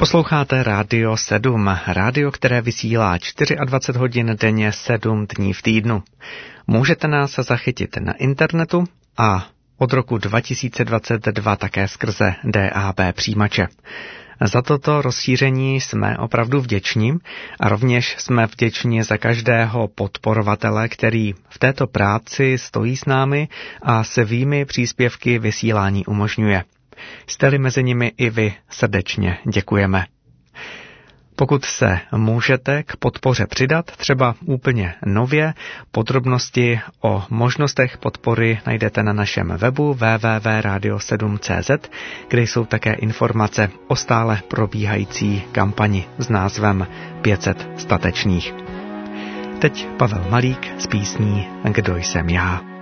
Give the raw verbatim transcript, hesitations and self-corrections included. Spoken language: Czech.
Posloucháte Rádio sedm, rádio, které vysílá dvacet čtyři hodin denně, sedm dní v týdnu. Můžete nás zachytit na internetu a od roku dva tisíce dvacet dva také skrze D A B přijímače. Za toto rozšíření jsme opravdu vděční a rovněž jsme vděční za každého podporovatele, který v této práci stojí s námi a svými příspěvky vysílání umožňuje. Jste-li mezi nimi i vy, srdečně děkujeme. Pokud se můžete k podpoře přidat, třeba úplně nově, podrobnosti o možnostech podpory najdete na našem webu w w w tečka radio sedm tečka c z, kde jsou také informace o stále probíhající kampani s názvem pět set statečných. Teď Pavel Malík s písní Kdo jsem já.